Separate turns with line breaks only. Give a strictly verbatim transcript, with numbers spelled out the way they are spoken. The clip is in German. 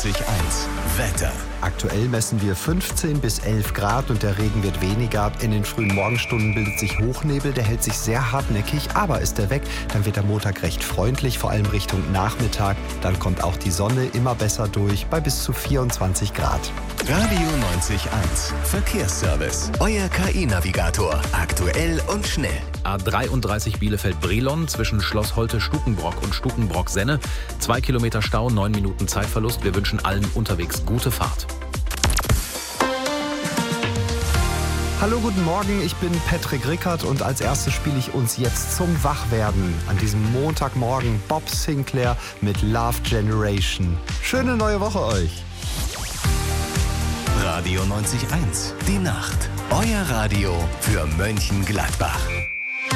neunzig Komma eins. Wetter.
Aktuell messen wir fünfzehn bis elf Grad und der Regen wird weniger. In den frühen Morgenstunden bildet sich Hochnebel, der hält sich sehr hartnäckig, aber ist er weg, dann wird der Montag recht freundlich, vor allem Richtung Nachmittag. Dann kommt auch die Sonne immer besser durch bei bis zu vierundzwanzig Grad.
Radio neunzig Komma eins. Verkehrsservice. Euer K I-Navigator. Aktuell und schnell.
A dreiunddreißig Bielefeld-Brilon zwischen Schloss Holte-Stukenbrock und Stukenbrock-Senne. Zwei Kilometer Stau, neun Minuten Zeitverlust. Wir wünschen allen unterwegs gute Fahrt.
Hallo, guten Morgen, ich bin Patrick Rickert und als erstes spiele ich uns jetzt zum Wachwerden an diesem Montagmorgen Bob Sinclair mit Love Generation. Schöne neue Woche euch.
Radio neunzig Komma eins. Die Nacht. Euer Radio für Mönchengladbach.